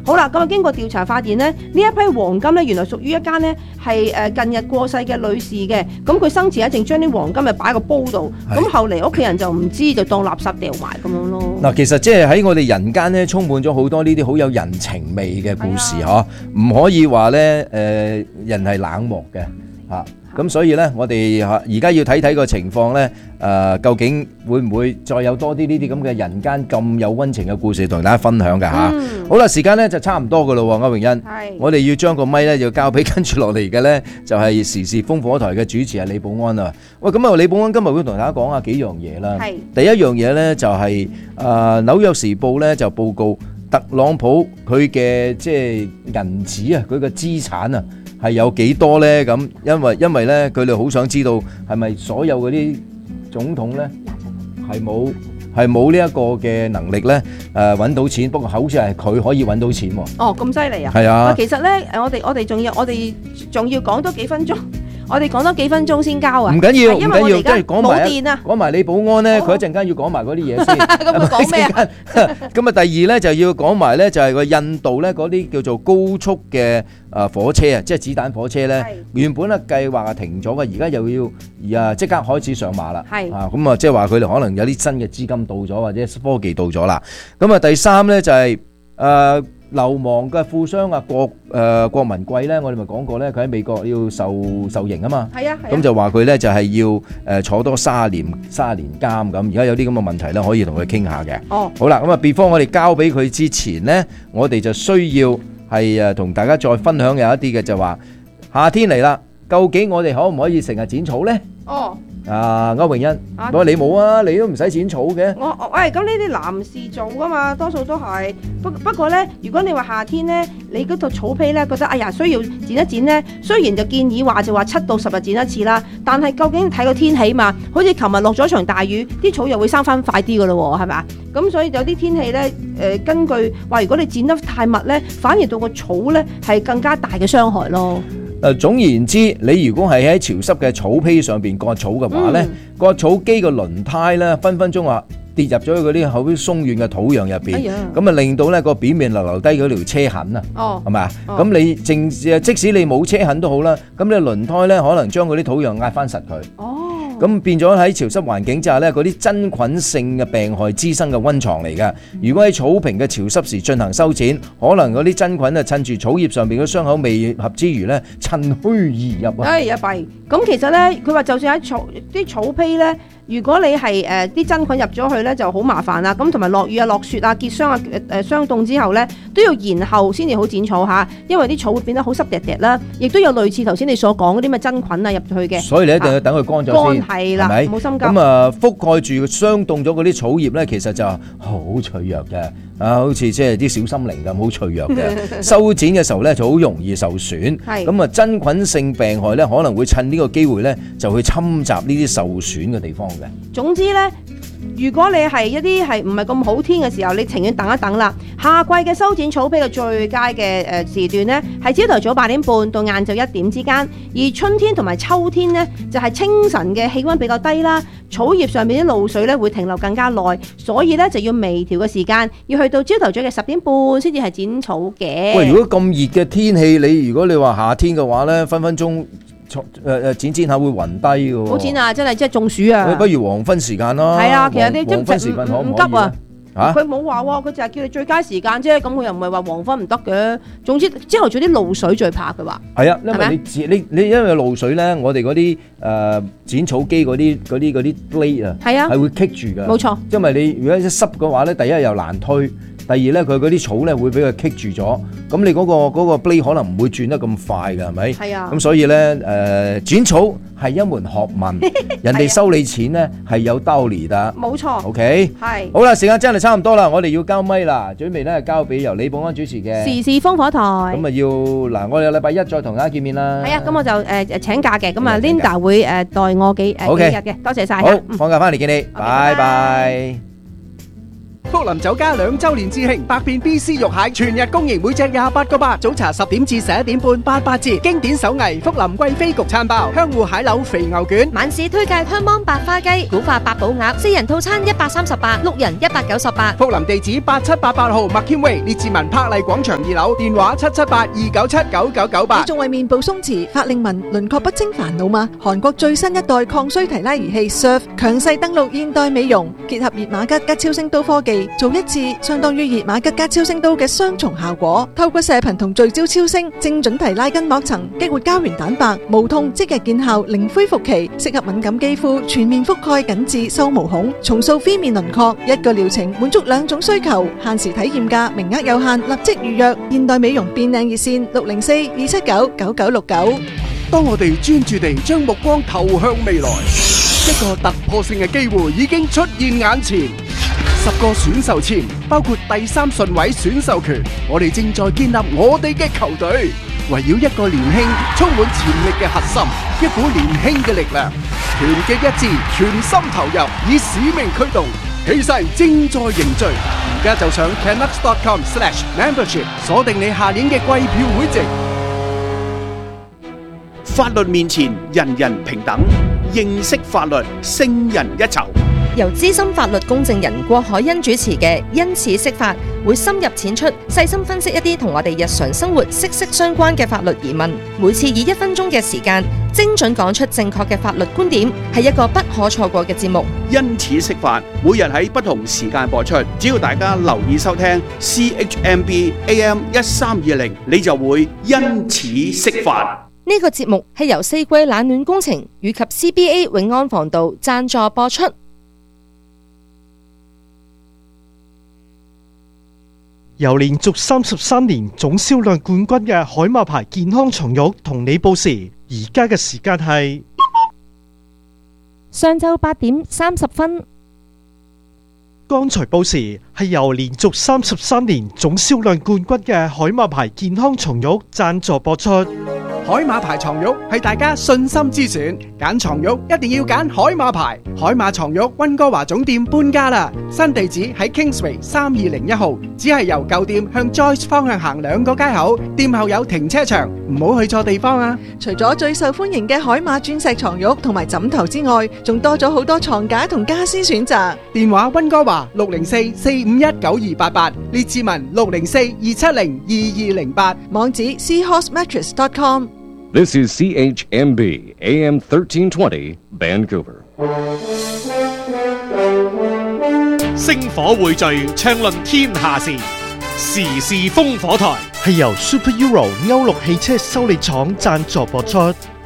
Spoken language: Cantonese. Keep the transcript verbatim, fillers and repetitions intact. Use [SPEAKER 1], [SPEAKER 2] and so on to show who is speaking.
[SPEAKER 1] 好啦，咁啊經過調查發現咧，呢一批黃金咧原來屬於一間咧係誒近日過世嘅女士嘅，咁佢生前一直將啲黃金咪擺喺個煲度，咁後嚟屋企人就唔知就當垃圾掉埋咁樣咯。
[SPEAKER 2] 嗱，其實即係喺我哋人間咧，充滿咗好多呢啲好有人情味嘅故事嗬，唔可以話咧誒人係冷漠嘅嚇。咁所以咧，我哋嚇而家要睇睇個情況咧，誒究竟會唔會再有多啲呢啲咁嘅人間咁有溫情嘅故事同大家分享嘅嚇？好啦，時間咧就差唔多噶咯喎，歐詠欣，我哋要將個咪咧要交俾跟住落嚟嘅咧，就係時事風火台嘅主持係李寶安啊。喂，咁啊，李寶安今日會同大家講下幾樣嘢啦。第一樣嘢咧就係誒紐約時報咧就報告特朗普佢嘅即係銀紙啊，佢嘅資產啊。係有幾多呢？咁因為因為咧，佢哋好想知道係咪所有嗰啲總統咧係冇係冇呢一個嘅能力咧誒揾到錢，不過好似係佢可以揾到錢喎。哦，咁犀利啊！係啊，其實咧誒，我哋我哋仲要我哋仲要講多幾分鐘。我哋講多幾分鐘先交啊！唔緊要，唔緊要，即係講埋講埋李寶安咧，佢一陣間要講埋嗰啲嘢先。咁佢講咩啊？咁啊，第二咧就要講埋咧，就係個印度咧嗰啲叫做高速嘅誒火車啊，即係子彈火車咧。原本咧計劃係停咗嘅，而家又要而啊即刻開始上馬啦。係啊，咁啊即係話佢哋可能有啲新嘅資金到咗，或者科技到咗啦。咁啊，第三咧就係誒。流亡嘅富商啊，郭誒郭文貴咧，我哋咪講過咧，佢喺美國要受受刑啊嘛。係啊，咁就話佢咧就係要誒坐多卅年卅年監咁。而家有啲咁嘅問題咧，可以同佢傾下嘅。哦，好啦，咁啊，before我哋交俾佢之前咧，我哋就需要係誒同大家再分享有一啲嘅，就話夏天嚟啦，究竟我哋可唔可以成日剪草咧？哦。啊，歐詠欣，不過你冇啊，你都唔使剪草嘅。我我喂，咁呢啲男士做噶嘛，多數都係。不不過咧，如果你話夏天咧，你嗰套草皮咧覺得哎呀需要剪一剪咧，雖然就建議話就話七到十日剪一次啦，但係究竟睇個天氣嘛，好似琴日落咗場大雨，啲草又會生翻快啲噶咯喎，係咪啊？咁所以有啲天氣咧，誒根據話，如果你剪得太密咧，反而到個草咧係更加大嘅傷害咯。誒總言之，你如果係喺潮濕嘅草坯上邊割草嘅話咧，割草機個輪胎咧分分鐘話跌入咗去嗰啲好鬆軟嘅土壤入邊，咁啊令到咧個表面留留低嗰條車痕啊，係咪啊？咁你淨即使你冇車痕都好啦，咁你輪胎咧可能將嗰啲土壤壓翻實佢。咁變咗喺潮濕環境之下咧，嗰啲真菌性嘅病害滋生嘅溫床嚟嘅。如果喺草坪嘅潮濕時進行修剪，可能嗰啲真菌啊趁住草葉上邊嘅傷口未合之餘咧，趁虛而入啊！哎呀弊！咁其實咧，佢話就算喺草啲草坯咧，如果你係誒啲真菌入咗去咧，就好麻煩啦。咁同埋落雨啊、落雪啊、結霜啊、誒誒霜凍之後咧，都要延後先至好剪草嚇，因為啲草會變得好濕滴滴啦。亦都有類似頭先你所講嗰啲咩真菌啊入去嘅。所以你一定要等佢乾咗先。係啦，冇心急。咁啊，覆蓋住霜凍咗嗰啲草葉咧，其實就好脆弱嘅，啊，好似即係啲小心靈咁，好脆弱嘅。修剪嘅時候咧，就好容易受損。係。咁啊，真菌性病害咧，可能會趁呢個機會咧，就去侵襲呢啲受損嘅地方嘅。總之咧，如果你係一啲係唔係咁好天嘅時候，你情願等一等啦。夏季嘅修剪草坯嘅最佳嘅誒時段呢，係朝頭早八點半到晏晝一點之間；而春天同埋秋天呢，就係清晨嘅氣溫比較低啦，草葉上面啲露水咧會停留更加耐，所以咧就要微調嘅時間，要去到朝頭早嘅十點半先至係剪草嘅。喂，如果咁熱嘅天氣，你如果你話夏天嘅話咧，分分鐘。誒誒剪剪下會暈低嘅喎，好剪啊！真係真係中暑啊！不如黃昏時間咯。係啊，其實你黃昏時間可唔急啊？嚇，佢冇話喎，佢就係叫你最佳時間啫。咁佢又唔係話黃昏唔得嘅。總之朝頭早啲露水最怕佢話。係啊，因為你你你因為露水咧，我哋嗰啲誒剪草機嗰啲嗰啲嗰啲 blade 啊，係啊，係會棘住㗎。冇錯，因為你如果一濕嘅話咧，第一又難推，第二咧佢嗰啲草咧會俾佢棘住咗。咁你嗰個嗰個 blade 可能唔會轉得咁快㗎，係咪？係啊。咁所以咧誒剪草係一門學問，人哋收你錢咧係有道理㗎。冇錯。OK。係。好啦，時間真係差唔多啦，我哋要交咪啦，準備咧交俾由李寶安主持嘅時事風火台。咁啊要嗱，我哋禮拜一再同大家見面啦。係啊，咁我就誒誒請假嘅，咁啊 Linda 會誒代我幾誒幾日嘅，多謝晒。好，放假翻嚟見你，拜拜。
[SPEAKER 3] 福林酒家兩週年致慶，百變 B C 肉蟹全日供應，每隻廿八個八。早茶十點至十一點半，八八折。經典手藝福林貴妃焗餐包，香芋蟹柳肥牛卷。
[SPEAKER 4] 晚市推介香芒白花雞、古法八寶鴨，四人套餐一百三十八，六人一百九十八。
[SPEAKER 3] 福林地址八七八八號麥謙威列治文柏麗廣場二樓，電話七七八二九七九九九八。
[SPEAKER 5] 你仲為面部鬆弛、法令紋、輪廓不清煩惱嗎？韓國最新一代抗衰提拉儀器 S U R F 強勢登陸現代美容，結合熱瑪吉加超聲刀科技，做一次相當於熱瑪吉加超聲刀嘅雙重效果。透過射頻同聚焦超聲，精準提拉筋膜層，激活膠原蛋白，無痛即日見效，零恢復期，適合敏感肌膚，全面覆蓋緊致收毛孔，重塑 V 面輪廓。一個療程滿足兩種需求，限時體驗價，名額有限，立即預約。現代美容變靚熱線六零四二七九九九六九。
[SPEAKER 3] 當我哋專注地將目光投向未來，一個突破性嘅機會已經出現眼前。十個選秀簽，包括第三順位選秀權，我哋正在建立我哋嘅球隊，圍繞一個年輕、充滿潛力嘅核心，一股年輕嘅力量，團結一致，全心投入，以使命驅動，氣勢正在凝聚。而家就上 canucks dot com slash membership 鎖定你下年嘅季票會籍。
[SPEAKER 6] 法律面前人人平等，認識法律勝人一籌。
[SPEAKER 4] 由資深法律公證人郭海欣主持嘅《因此釋法》，會深入淺出，細心分析一啲同我哋日常生活息息相關嘅法律疑問。每次以一分鐘嘅時間，精準講出正確嘅法律觀點，係一個不可錯過嘅節目。
[SPEAKER 6] 因此釋法，每日喺不同時間播出，只要大家留意收聽 C H M B A M 一三二零，你就會因此釋法。
[SPEAKER 4] 呢個節目係由四季冷暖工程以及 C B A 永安防道贊助播出。
[SPEAKER 7] 由連續三十三年總銷量冠軍嘅海馬牌健康床褥同你報時，而家嘅時間係
[SPEAKER 4] 上晝八點三十分。
[SPEAKER 7] 剛才報時係由連續三十三年總銷量冠軍嘅海馬牌健康床褥贊助播出。
[SPEAKER 3] 海馬牌床褥係大家信心之選，揀床褥一定要揀海馬牌。海馬床褥溫哥華總店搬家啦，新地址喺 Kingsway 三二零一號，只係由舊店向 Joyce 方向行兩個街口，店後有停車場，唔好去錯地方啊！
[SPEAKER 5] 除咗最受歡迎嘅海馬鑽石床褥同埋枕頭之外，仲多咗好多床架同家私選擇。
[SPEAKER 3] 電話溫哥華六零四四五一九二八八，列治文六零四二七零二二零八，
[SPEAKER 5] 網址 seahorse mattress dot com。
[SPEAKER 8] This is C H M B A M thirteen twenty Vancouver。
[SPEAKER 9] 星火匯聚，暢論天下事，時事烽火台
[SPEAKER 7] 係由 Super Euro 歐陸汽車修理廠贊助播出。